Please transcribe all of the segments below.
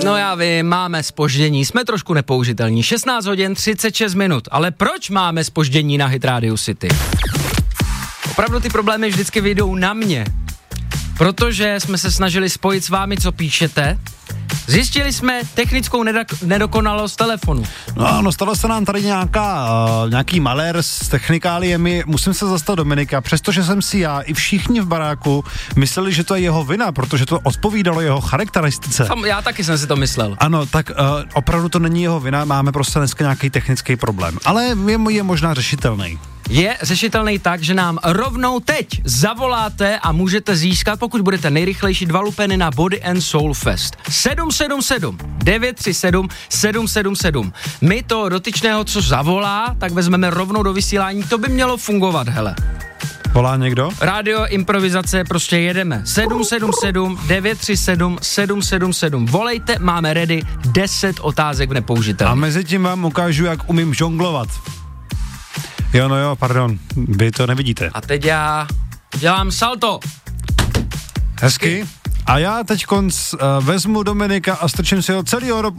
No já vím, máme zpoždění, jsme trošku nepoužitelní. 16 hodin 36 minut, ale proč máme zpoždění na Hit Radio City? Opravdu ty problémy vždycky vyjdou na mě, protože jsme se snažili spojit s vámi, co píšete. Zjistili jsme technickou nedokonalost telefonu. No ano, stalo se nám tady nějaký malér s technikáliemi. Musím se zastat Dominika, přestože jsem si já i všichni v baráku mysleli, že to je jeho vina, protože to odpovídalo jeho charakteristice. Já taky jsem si to myslel. Ano, tak opravdu to není jeho vina, máme prostě dneska nějaký technický problém, ale je možná řešitelný. Je řešitelný tak, že nám rovnou teď zavoláte a můžete získat, pokud budete nejrychlejší, 2 lupeny na Body and Soul Fest. 777 937 777. My to dotyčného, co zavolá, tak vezmeme rovnou do vysílání. To by mělo fungovat, hele. Volá někdo? Rádio improvizace, prostě jedeme. 777 937 777. Volejte, máme ready 10 otázek v nepoužitelných. A mezi tím vám ukážu, jak umím žonglovat. Jo, pardon, vy to nevidíte. A teď já dělám salto. Hezky. A já teď vezmu Dominika a strčím si ho celý Evropu.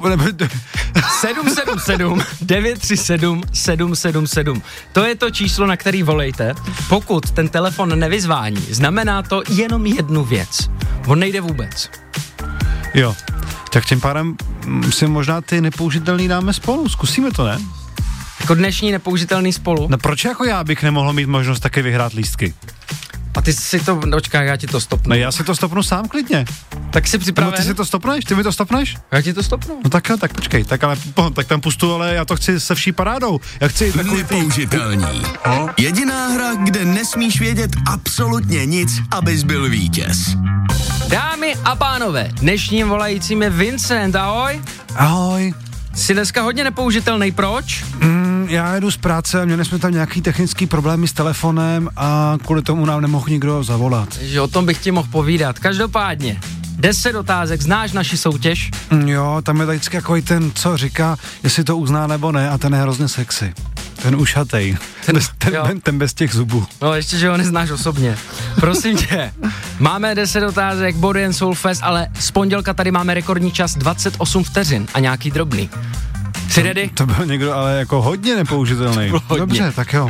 777 937 777. To je to číslo, na který volejte. Pokud ten telefon nevyzvání, znamená to jenom jednu věc. On nejde vůbec. Jo, tak tím pádem si možná ty nepoužitelný dáme spolu. Zkusíme to, ne? Jako dnešní nepoužitelný spolu. No proč jako já bych nemohl mít možnost taky vyhrát lístky? A ty si to, počkej, já ti to stopnu. No já si to stopnu sám klidně. Tak si připraven? No ty si to stopneš? Ty mi to stopneš? Já ti to stopnu. No tak jo, tak počkej, tak tam pustu, ale já to chci se vší parádou. Já chci takový nepoužitelný. Jediná hra, kde nesmíš vědět absolutně nic, abys byl vítěz. Dámy a pánové, dnešním volajícím je Vincent, ahoj. Ahoj. Jsi dneska hodně nepoužitelný, proč? Já jedu z práce a měli jsme tam nějaký technický problémy s telefonem a kvůli tomu nám nemohl nikdo zavolat. Takže o tom bych ti mohl povídat. Každopádně, 10 otázek, znáš naši soutěž? Jo, tam je vždycky takový ten, co říká, jestli to uzná nebo ne, a ten je hrozně sexy. Ten ušatej, ten bez těch zubů. No ještě, že ho neznáš osobně. Prosím tě, máme 10 otázek, Body and Soul Fest, ale z pondělka tady máme rekordní čas 28 vteřin a nějaký drobný. Jsi ready? To byl někdo ale jako hodně nepoužitelný. Hodně. Dobře, tak jo.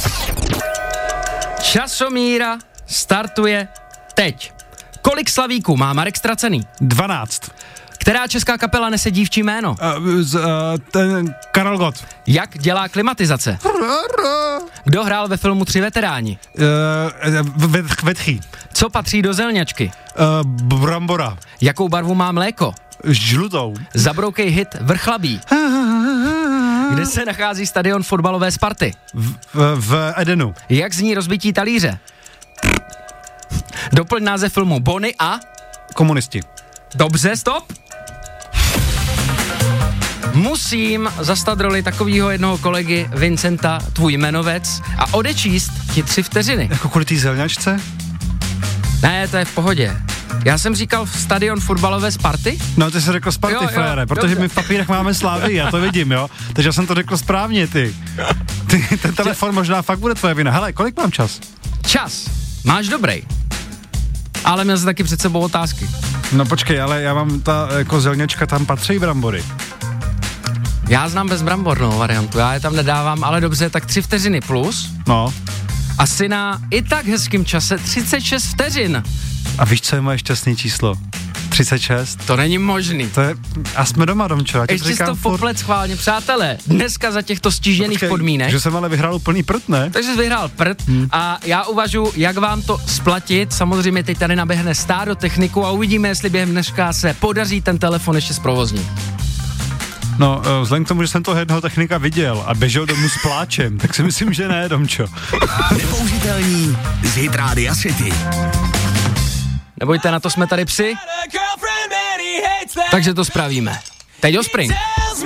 Časomíra startuje teď. Kolik slavíků má Marek Ztracený? 12. Která česká kapela nese dívčí jméno? Karel Gott. Jak dělá klimatizace? Kdo hrál ve filmu 3 veteráni? Vetchý. Co patří do zelňačky? Brambora. Jakou barvu má mléko? Žlutou. Zabroukej hit Vrchlabí. Kde se nachází stadion fotbalové Sparty? V Edenu. Jak zní rozbití talíře? Doplň název filmu Bonnie a... Komunisti. Dobře, stop. Musím zastat roli takového jednoho kolegy Vincenta, tvůj jmenovec, a odečíst ti 3 vteřiny. Jako kvůli té zelňačce? Ne, to je v pohodě. Já jsem říkal stadion fotbalové Sparty? No, ty jsi řekl Sparty, frére, protože my v papírech máme Slávy, já to vidím, jo. Takže já jsem to řekl správně, ty. Ten telefon možná fakt bude tvoje vina. Hele, kolik mám čas? Čas. Máš dobrý. Ale měl jsi taky před sebou otázky. No počkej, ale já mám jako zelňačka, tam patří brambory. Já znám bezbrambornou variantu, já je tam nedávám, ale dobře, tak 3 vteřiny plus. No. Asi na i tak hezkým čase 36 vteřin. A víš, co je moje šťastné číslo? 36. To není možný. To je, a jsme doma, Domčo. Ještě jsi to poplet schválně. Přátelé, dneska za těchto stížených podmínek. Že jsem ale vyhrál úplný prd, ne? Takže jsi vyhrál prd a já uvažuji, jak vám to splatit. Samozřejmě teď tady naběhne stádo techniku a uvidíme, jestli během dneška se podaří ten telefon ještě zprovoznit. No, vzhledem k tomu, že jsem toho jednoho technika viděl a běžel domů s pláčem, tak si myslím, že ne, Domčo. Nepoužitelný z Hit Radio City. Nebojte, na to jsme tady psi. Takže to spravíme. Teď Offspring.